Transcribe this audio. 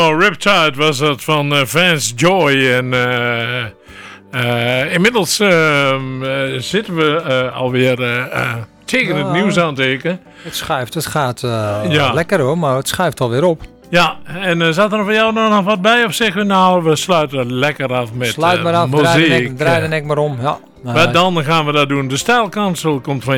Riptide was dat van Vance Joy. En inmiddels zitten we alweer tegen het nieuws aan het tekenen. Het schuift, het gaat lekker hoor, maar het schuift alweer op. Ja, en zat er voor jou nog wat bij? Of zeggen we nou, we sluiten lekker af met Sluit maar af, muziek. draai de nek maar om. Ja. Maar dan gaan we dat doen. De Stijlkansel komt van